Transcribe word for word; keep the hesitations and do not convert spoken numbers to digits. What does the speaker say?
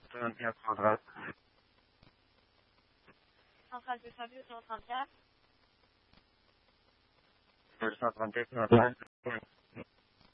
quatre-vingt-quinze trente-quatre. Centrale deux cent deux, cent trente-quatre. deux cent trente-quatre trente-quatre.